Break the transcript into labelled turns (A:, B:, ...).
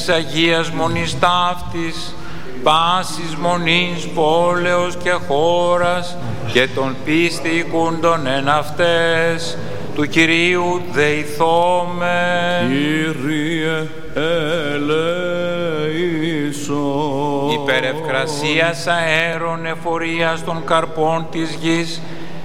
A: της Αγίας Μονής ταύτης, πάσης μονής, πόλεως και χώρας και των πίστη οικούντων εν αυτές, του Κυρίου δεηθόμεν.
B: Κύριε ελέησον.
A: Υπερευκρασίας αέρων εφορίας των καρπών της γης